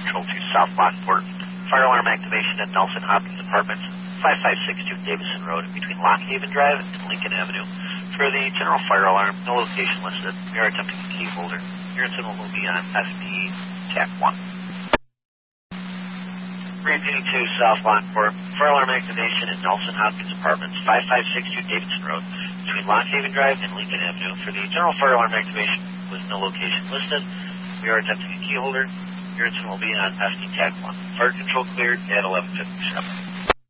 Control 2 South Lockport. Fire alarm activation at Nelson Hopkins Apartments, 5562 Davison Road, between Lockhaven Drive and Lincoln Avenue. For the general fire alarm, no location listed. We are attempting a key holder. Your incident will be on SP TAC 1. Repeating to South Lockport. Fire alarm activation at Nelson Hopkins Apartments, 5562 Davison Road, between Lockhaven Drive and Lincoln Avenue. For the general fire alarm activation with no location listed, we are attempting a key holder. Your incident will be on SD TAC 1. Fire control cleared at 11:57.